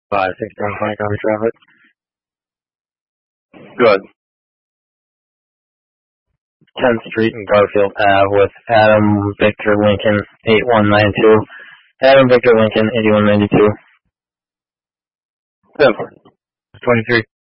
516 copy traffic. Good. 10th Street and Garfield Ave with Adam Victor Lincoln 8192. Adam Victor Lincoln 8192. 23.